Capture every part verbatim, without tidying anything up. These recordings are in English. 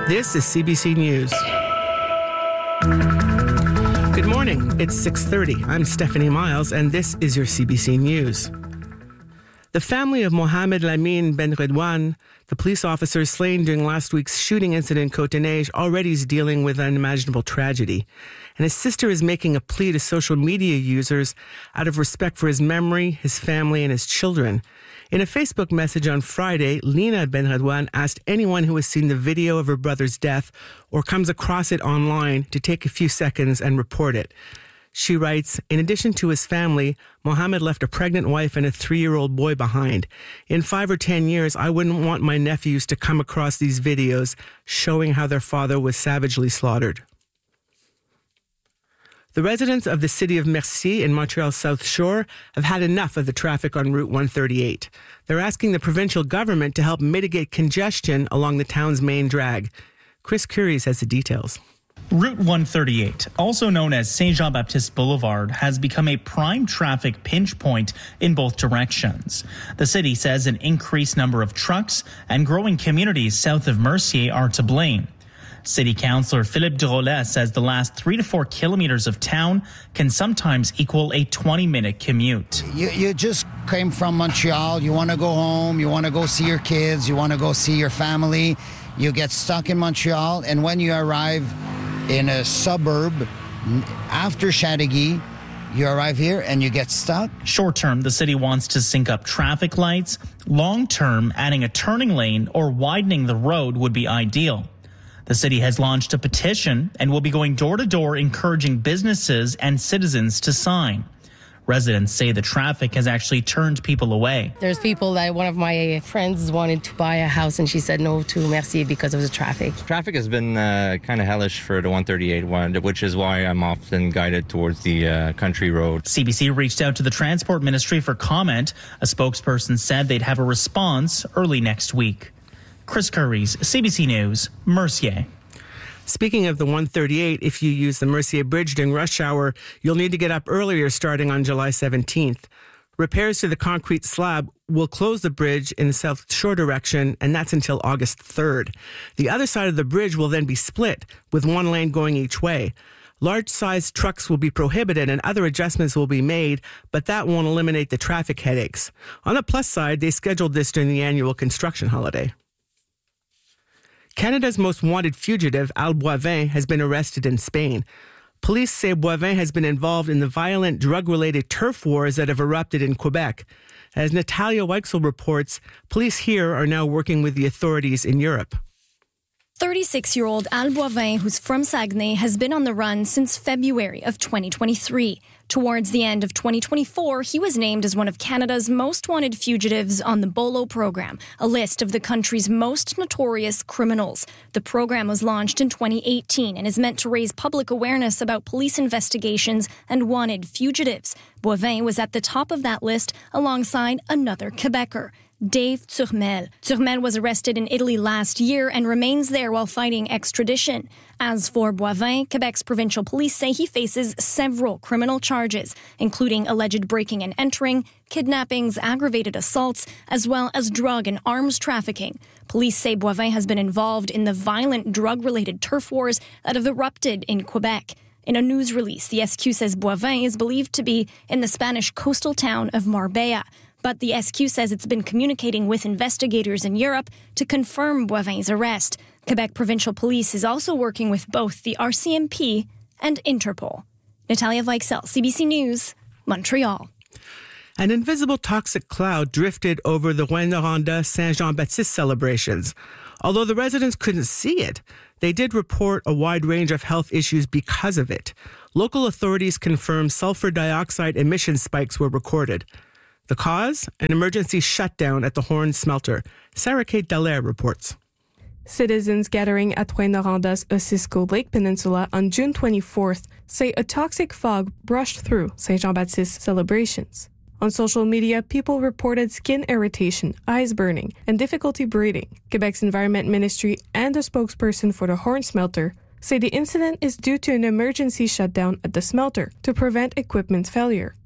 This is C B C News. Good morning. It's six thirty. I'm Stephanie Miles, and this is your C B C News. The family of Mohamed Lamine Ben Redouane, the police officer slain during last week's shooting incident in Côte-des-Neiges, already is dealing with unimaginable tragedy. And his sister is making a plea to social media users out of respect for his memory, his family, and his children. In a Facebook message on Friday, Lina Ben Redouane asked anyone who has seen the video of her brother's death or comes across it online to take a few seconds and report it. She writes, in addition to his family, Mohamed left a pregnant wife and a three-year-old boy behind. In five or ten years, I wouldn't want my nephews to come across these videos showing how their father was savagely slaughtered. The residents of the city of Mercier in Montreal's South Shore have had enough of the traffic on Route one thirty-eight. They're asking the provincial government to help mitigate congestion along the town's main drag. Chris Curies has the details. Route one thirty-eight, also known as Saint Jean-Baptiste Boulevard, has become a prime traffic pinch point in both directions. The city says an increased number of trucks and growing communities south of Mercier are to blame. City Councillor Philippe Drolet says the last three to four kilometers of town can sometimes equal a twenty-minute commute. You, you just came from Montreal. You want to go home. You want to go see your kids. You want to go see your family. You get stuck in Montreal, and when you arrive in a suburb after Chateauguay, you arrive here and you get stuck. Short term, the city wants to sync up traffic lights. Long term, adding a turning lane or widening the road would be ideal. The city has launched a petition and will be going door to door encouraging businesses and citizens to sign. Residents say the traffic has actually turned people away. There's people that one of my friends wanted to buy a house and she said no to Mercier because of the traffic. Traffic has been uh, kind of hellish for the one thirty-eight one, which is why I'm often guided towards the uh, country road. C B C reached out to the Transport Ministry for comment. A spokesperson said they'd have a response early next week. Chris Curies, C B C News, Mercier. Speaking of the one thirty-eight, if you use the Mercier Bridge during rush hour, you'll need to get up earlier starting on July seventeenth. Repairs to the concrete slab will close the bridge in the South Shore direction, and that's until August third. The other side of the bridge will then be split, with one lane going each way. Large-sized trucks will be prohibited and other adjustments will be made, but that won't eliminate the traffic headaches. On the plus side, they scheduled this during the annual construction holiday. Canada's most wanted fugitive, Al Boivin, has been arrested in Spain. Police say Boivin has been involved in the violent drug-related turf wars that have erupted in Quebec. As Natalia Weichsel reports, police here are now working with the authorities in Europe. thirty-six-year-old Al Boivin, who's from Saguenay, has been on the run since February of twenty twenty-three. Towards the end of twenty twenty-four, he was named as one of Canada's most wanted fugitives on the BOLO program, a list of the country's most notorious criminals. The program was launched in twenty eighteen and is meant to raise public awareness about police investigations and wanted fugitives. Boivin was at the top of that list alongside another Quebecer, Dave Turmel. Turmel was arrested in Italy last year and remains there while fighting extradition. As for Boivin, Quebec's provincial police say he faces several criminal charges, including alleged breaking and entering, kidnappings, aggravated assaults, as well as drug and arms trafficking. Police say Boivin has been involved in the violent drug-related turf wars that have erupted in Quebec. In a news release, the S Q says Boivin is believed to be in the Spanish coastal town of Marbella. But the S Q says it's been communicating with investigators in Europe to confirm Boivin's arrest. Quebec Provincial Police is also working with both the R C M P and Interpol. Natalia Weichsel, C B C News, Montreal. An invisible toxic cloud drifted over the Rouyn-Noranda Saint Jean-Baptiste celebrations. Although the residents couldn't see it, they did report a wide range of health issues because of it. Local authorities confirmed sulfur dioxide emission spikes were recorded. The cause? An emergency shutdown at the Horn smelter. Sarah Kate Dallaire reports. Citizens gathering at Rouyn-Noranda's Osisco Lake Peninsula on June twenty-fourth say a toxic fog brushed through Saint Jean-Baptiste celebrations. On social media, people reported skin irritation, eyes burning, and difficulty breathing. Quebec's Environment Ministry and a spokesperson for the Horn smelter say the incident is due to an emergency shutdown at the smelter to prevent equipment failure.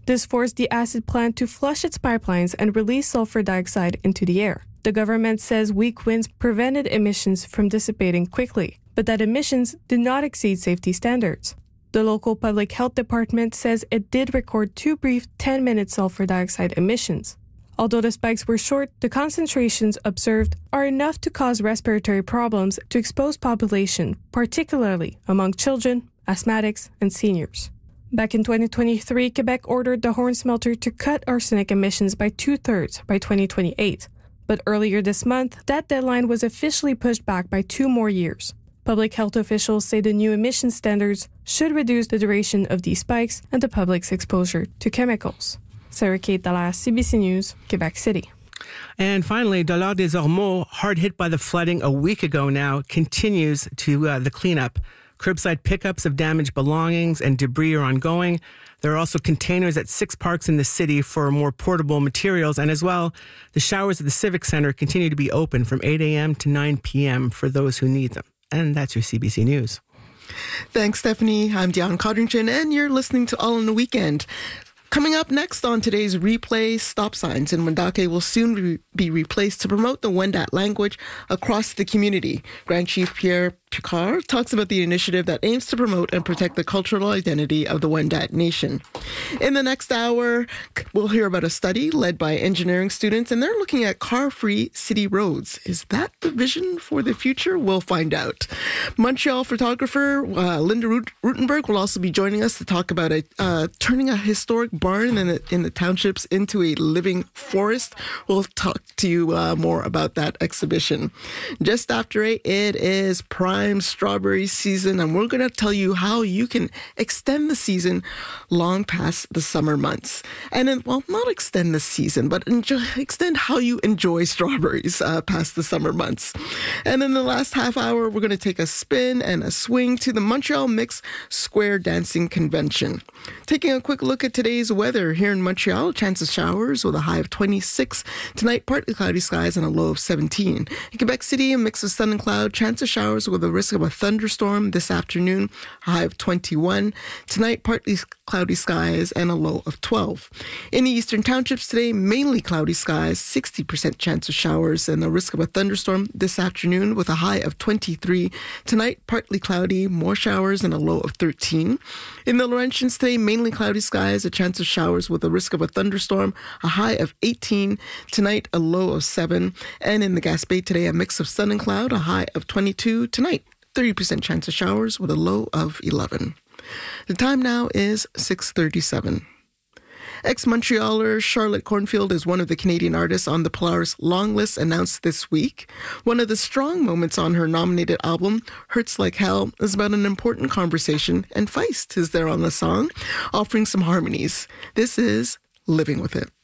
This forced the acid plant to flush its pipelines and release sulfur dioxide into the air. The government says weak winds prevented emissions from dissipating quickly, but that emissions did not exceed safety standards. The local public health department says it did record two brief ten-minute sulfur dioxide emissions. Although the spikes were short, the concentrations observed are enough to cause respiratory problems to exposed population, particularly among children, asthmatics, and seniors. Back in twenty twenty-three, Quebec ordered the Horn smelter to cut arsenic emissions by two-thirds by twenty twenty-eight. But earlier this month, that deadline was officially pushed back by two more years. Public health officials say the new emission standards should reduce the duration of these spikes and the public's exposure to chemicals. Sarah Kate Dallaire, C B C News, Quebec City. And finally, Dollard des Ormeaux, hard hit by the flooding a week ago now, continues to uh, the cleanup. Curbside pickups of damaged belongings and debris are ongoing. There are also containers at six parks in the city for more portable materials. And as well, the showers at the Civic Center continue to be open from eight a.m. to nine p.m. for those who need them. And that's your C B C News. Thanks, Stephanie. I'm Dion Codrington, and you're listening to All in the Weekend. Coming up next on today's replay, stop signs in Wendake will soon re- be replaced to promote the Wendat language across the community. Grand Chief Pierre Picard talks about the initiative that aims to promote and protect the cultural identity of the Wendat Nation. In the next hour, we'll hear about a study led by engineering students, and they're looking at car-free city roads. Is that the vision for the future? We'll find out. Montreal photographer uh, Linda Rutenberg will also be joining us to talk about a, uh, turning a historic barn in the, in the townships into a living forest. We'll talk to you uh, more about that exhibition. Just after eight, it is prime strawberry season, and we're going to tell you how you can extend the season long past the summer months. And then, well, not extend the season, but enjoy, extend how you enjoy strawberries uh, past the summer months. And in the last half hour, we're going to take a spin and a swing to the Montreal Mix Square Dancing Convention. Taking a quick look at today's weather here in Montreal, chance of showers with a high of twenty-six. Tonight, partly cloudy skies and a low of seventeen. In Quebec City, a mix of sun and cloud, chance of showers with a risk of a thunderstorm this afternoon, a high of twenty-one. Tonight, partly cloudy skies and a low of twelve. In the eastern townships today, mainly cloudy skies, sixty percent chance of showers and a risk of a thunderstorm this afternoon with a high of twenty-three. Tonight, partly cloudy, more showers and a low of thirteen. In the Laurentians today, mainly cloudy skies, a chance of showers with a risk of a thunderstorm, a high of eighteen. Tonight, a low of seven. And in the Gaspé today, a mix of sun and cloud, a high of twenty-two. Tonight, thirty percent chance of showers with a low of eleven. The time now is six thirty-seven. Ex-Montrealer Charlotte Cornfield is one of the Canadian artists on the Polaris long list announced this week. One of the strong moments on her nominated album, Hurts Like Hell, is about an important conversation, and Feist is there on the song, offering some harmonies. This is Living With It.